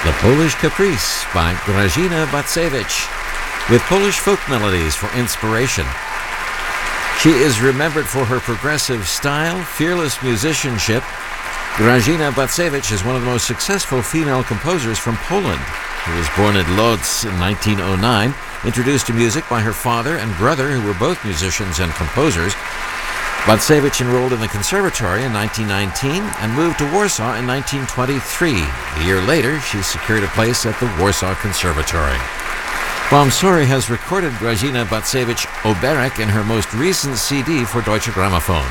The Polish Caprice by Grażyna Bacewicz, with Polish folk melodies for inspiration. She is remembered for her progressive style, fearless musicianship. Grażyna Bacewicz is one of the most successful female composers from Poland. She was born at Lodz in 1909, introduced to music by her father and brother, who were both musicians and composers. Bacewicz enrolled in the conservatory in 1919 and moved to Warsaw in 1923. A year later, she secured a place at the Warsaw Conservatory. Bomsori has recorded Grażyna Bacewicz Oberek in her most recent CD for Deutsche Grammophon.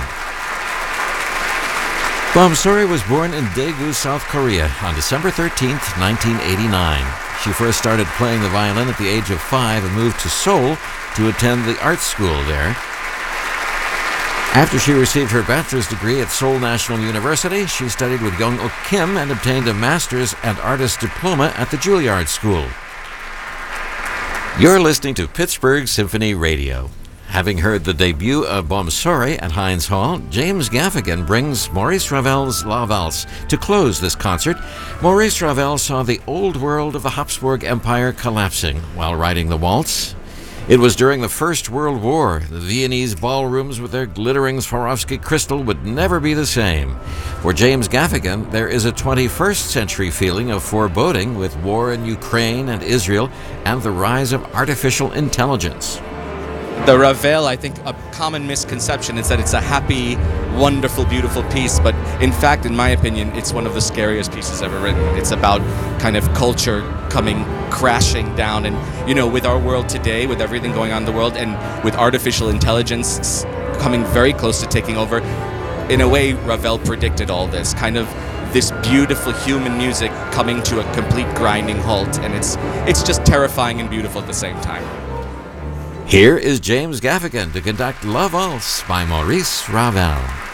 Bomsori was born in Daegu, South Korea on December 13, 1989. She first started playing the violin at the age of 5 and moved to Seoul to attend the art school there. After she received her bachelor's degree at Seoul National University, she studied with Young-ok Kim and obtained a master's and artist diploma at the Juilliard School. You're listening to Pittsburgh Symphony Radio. Having heard the debut of Bomsori at Heinz Hall, James Gaffigan brings Maurice Ravel's La Valse to close this concert. Maurice Ravel saw the old world of the Habsburg Empire collapsing while writing the waltz. It was during the First World War. The Viennese ballrooms with their glittering Swarovski crystal would never be the same. For James Gaffigan, there is a 21st century feeling of foreboding with war in Ukraine and Israel and the rise of artificial intelligence. The Ravel, I think a common misconception is that it's a happy, wonderful, beautiful piece, but in fact, in my opinion, it's one of the scariest pieces ever written. It's about kind of culture coming crashing down, and with our world today, with everything going on in the world, and with artificial intelligence coming very close to taking over, in a way, Ravel predicted all this, kind of this beautiful human music coming to a complete grinding halt, and it's just terrifying and beautiful at the same time. Here is James Gaffigan to conduct La Valse by Maurice Ravel.